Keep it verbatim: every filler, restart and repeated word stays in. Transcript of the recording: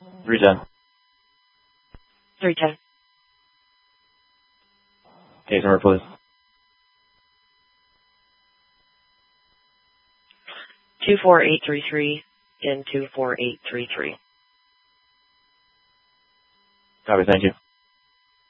three ten. three ten. Case number, please. two four eight three three and two four eight three three. Copy, thank you.